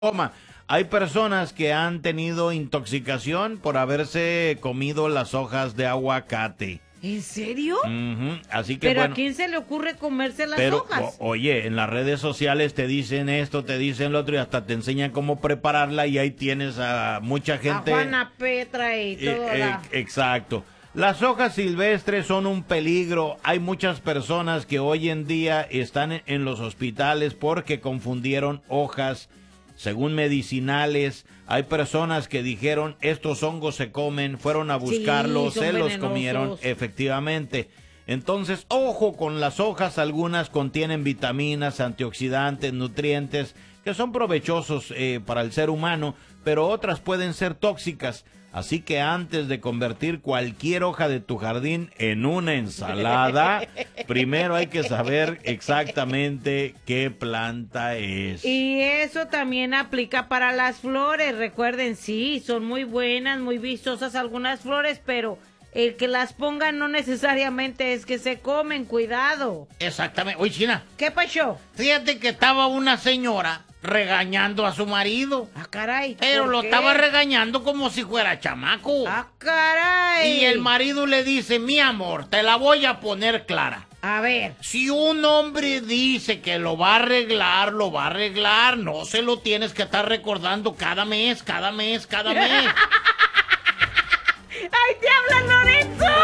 coma. Hay personas que han tenido intoxicación por haberse comido las hojas de aguacate. ¿En serio? Así que ¿Pero bueno, a quién se le ocurre comerse las pero hojas? oye, en las redes sociales te dicen esto, te dicen lo otro y hasta te enseñan cómo prepararla y ahí tienes a mucha gente. A Juana Petra y todo. Exacto. Las hojas silvestres son un peligro. Hay muchas personas que hoy en día están en los hospitales porque confundieron hojas según medicinales. Hay personas que dijeron estos hongos se comen, fueron a buscarlos, son se los venenosos. comieron, efectivamente. Entonces, ojo con las hojas, algunas contienen vitaminas, antioxidantes, nutrientes que son provechosos para el ser humano, pero otras pueden ser tóxicas. Así que antes de convertir cualquier hoja de tu jardín en una ensalada, primero hay que saber exactamente qué planta es. Y eso también aplica para las flores. Recuerden, sí, son muy buenas, muy vistosas algunas flores, pero el que las pongan no necesariamente es que se comen. Cuidado. Exactamente. Oye, China, ¿Qué pasó? fíjate que estaba una señora regañando a su marido. Ah, caray. Pero ¿por lo qué? estaba regañando como si fuera chamaco. Ah, caray. Y el marido le dice, mi amor, te la voy a poner clara. A ver. Si un hombre dice que lo va a arreglar, lo va a arreglar. No se lo tienes que estar recordando cada mes, cada mes, cada mes.